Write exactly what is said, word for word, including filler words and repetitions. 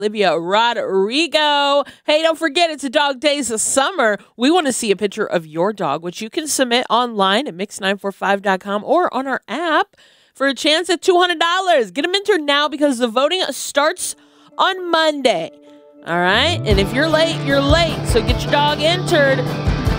Olivia Rodrigo. Hey, don't forget, it's a dog days of summer. We want to see a picture of your dog, which you can submit online at mix nine four five dot com or on our app for a chance at two hundred dollars. Get them entered now because the voting starts on Monday. All right? And if you're late, you're late. So get your dog entered